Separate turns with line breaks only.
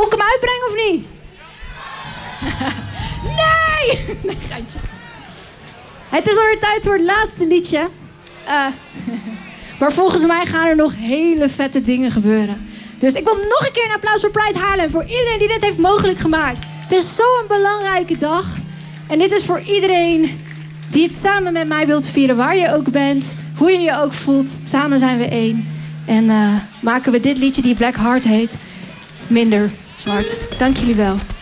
Moet ik hem uitbrengen of niet? Nee! Nee, geintje. Het is alweer tijd voor het laatste liedje. Maar volgens mij gaan er nog hele vette dingen gebeuren. Dus ik wil nog een keer een applaus voor Pride Haarlem. Voor iedereen die dit heeft mogelijk gemaakt. Het is zo'n belangrijke dag. En dit is voor iedereen die het samen met mij wilt vieren. Waar je ook bent, hoe je je ook voelt. Samen zijn we één. En maken we dit liedje die Black Heart heet minder zwart. Dank jullie wel.